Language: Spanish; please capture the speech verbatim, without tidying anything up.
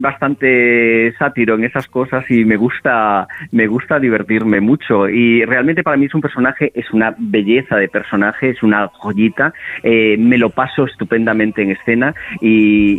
bastante sátiro en esas cosas y me gusta me gusta divertirme mucho, y realmente para mí es un personaje, es una belleza de personaje, es una joyita, eh, me lo paso estupendamente en escena y,